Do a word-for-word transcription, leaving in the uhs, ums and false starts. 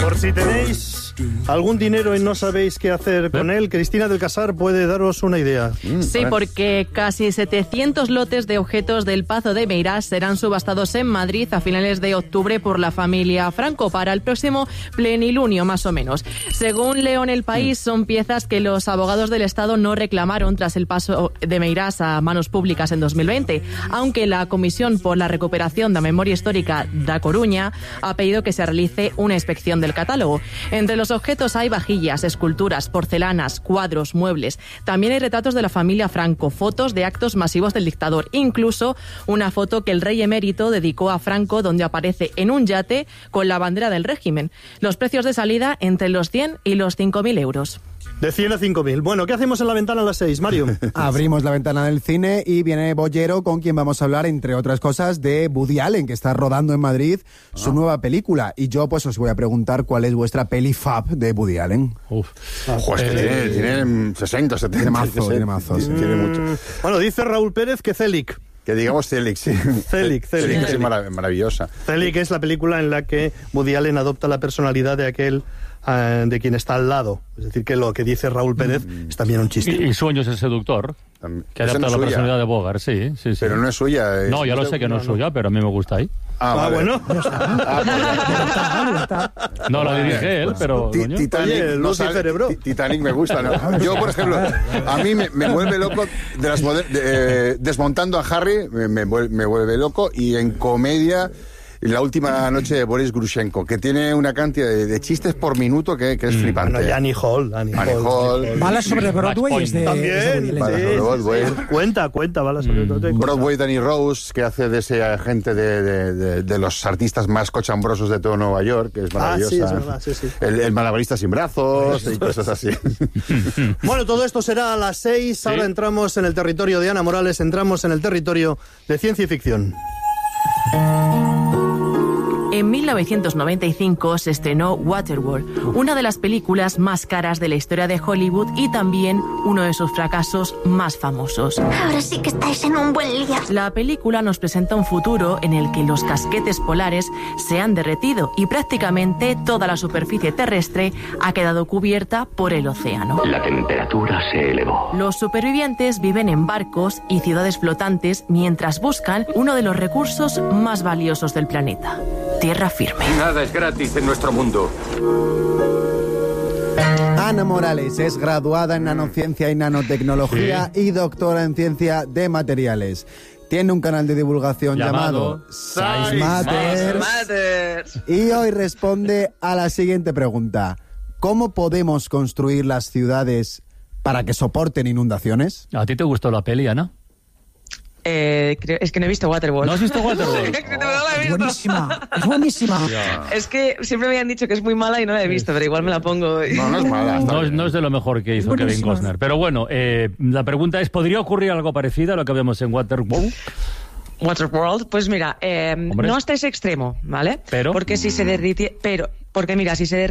Por si tenéis algún dinero y no sabéis qué hacer con él, Cristina del Casar puede daros una idea. Sí, porque casi setecientos lotes de objetos del Pazo de Meirás serán subastados en Madrid a finales de octubre por la familia Franco para el próximo plenilunio, más o menos. Según leo en El País, son piezas que los abogados del Estado no reclamaron tras el paso de Meirás a manos públicas en dos mil veinte, aunque la Comisión por la Recuperación de la Memoria Histórica da Coruña ha pedido que se realice una inspección del catálogo. Entre los objetos hay vajillas, esculturas, porcelanas, cuadros, muebles. También hay retratos de la familia Franco, fotos de actos masivos del dictador, incluso una foto que el rey emérito dedicó a Franco donde aparece en un yate con la bandera del régimen. Los precios de salida entre los cien y los cinco mil euros. De cien a cinco mil. Bueno, ¿qué hacemos en la ventana a las seis, Mario? Abrimos la ventana del cine y viene Bollero, con quien vamos a hablar, entre otras cosas, de Woody Allen, que está rodando en Madrid su ah. nueva película. Y yo, pues, os voy a preguntar cuál es vuestra peli fab de Woody Allen. Uf. Ojo, es que tiene, tiene sesenta, setenta. Tiene mazo, tiene mazo. Sí. Tiene mucho. Bueno, dice Raúl Pérez que Celic. Que digamos Celic, sí. Celic, Celic. Es marav- maravillosa. Celic es la película en la que Woody Allen adopta la personalidad de aquel uh, de quien está al lado. Es decir, que lo que dice Raúl Pérez mm. es también un chiste. Y, y Sueños el seductor, También. que adapta no la suya. personalidad de Bogart, sí, sí, sí. Pero no es suya. Es... No, ya lo sé que no, no es suya, pero a mí me gusta ahí. Ah, ah vale. bueno. No lo dirige él, pero... T- Titanic, Oye, no sale, cerebro. Titanic me gusta, ¿no? Yo, por ejemplo, a mí me, me vuelve loco de las moder- de, eh, desmontando a Harry, me, me, vuelve, me vuelve loco, y en comedia... La última noche de Boris Grushenko, que tiene una cantidad de, de chistes por minuto que, que es mm. flipante. Bueno, y Annie Hall. Annie Annie Hall, Hall. Hall. Balas sobre Broadway. Es de, También. Es de Balas sobre Broadway. Sí, sí. Cuenta, cuenta, Balas sobre Broadway. Mm. Broadway, Danny Rose, que hace de ese agente de, de, de, de los artistas más cochambrosos de todo Nueva York, que es maravillosa. Ah, sí, es verdad, sí, sí. El, el malabarista sin brazos y cosas así. Bueno, todo esto será a las seis. ¿Sí? Ahora entramos en el territorio de Ana Morales, entramos en el territorio de ciencia y ficción. En mil novecientos noventa y cinco se estrenó Waterworld, una de las películas más caras de la historia de Hollywood y también uno de sus fracasos más famosos. Ahora sí que estáis en un buen día. La película nos presenta un futuro en el que los casquetes polares se han derretido y prácticamente toda la superficie terrestre ha quedado cubierta por el océano. La temperatura se elevó. Los supervivientes viven en barcos y ciudades flotantes mientras buscan uno de los recursos más valiosos del planeta: tierra firme. Nada es gratis en nuestro mundo. Ana Morales es graduada en nanociencia y nanotecnología ¿Sí? y doctora en ciencia de materiales. Tiene un canal de divulgación llamado, llamado Science Matters. Matters. Y hoy responde a la siguiente pregunta: ¿cómo podemos construir las ciudades para que soporten inundaciones? ¿A ti te gustó la peli, Ana? Eh, creo, es que no he visto Waterworld. ¿No has visto Waterworld? Es que no la he visto. Buenísima, es buenísima. Yeah. Es que siempre me habían dicho que es muy mala y no la he visto, pero igual me la pongo. No, no es mala. No, no es de lo mejor que hizo Kevin Costner. Pero bueno, eh, la pregunta es, ¿podría ocurrir algo parecido a lo que vemos en Waterworld? Waterworld, pues mira, eh, no hasta ese extremo, ¿vale? Pero. Porque si se derrite, pero, porque mira, si se